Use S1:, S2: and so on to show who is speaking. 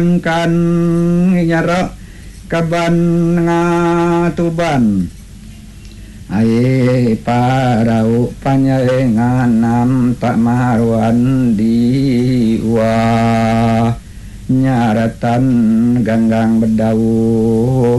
S1: kan nyara kaban ngatuban ai parau panyaenganam tak maruan diwa nyaratan ganggang bedau